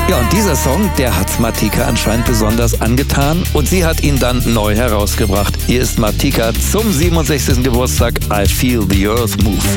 Ja, und dieser Song, der hat Martika anscheinend besonders angetan und sie hat ihn dann neu herausgebracht. Hier ist Martika zum 67. Geburtstag I Feel the Earth Move.